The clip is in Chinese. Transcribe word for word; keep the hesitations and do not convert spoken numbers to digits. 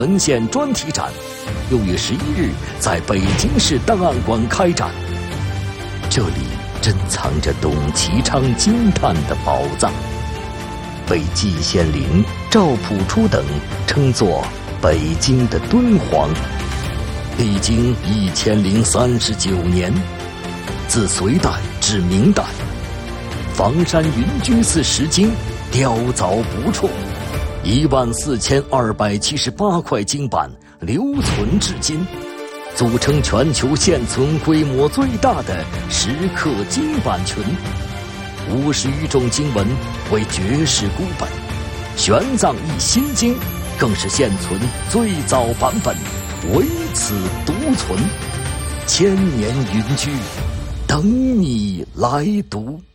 文献专题展，六月十一日在北京市档案馆开展。这里珍藏着董其昌惊叹的宝藏，被季羡林、赵朴初等称作北京的敦煌。历经一千零三十九年，自隋代至明代，房山云居寺石经雕凿不辍，一万四千二百七十八块经版留存至今，组成全球现存规模最大的石刻经版群。五十余种经文为绝世孤本，玄奘译心经更是现存最早版本，唯此独存，千年云居，等你来读。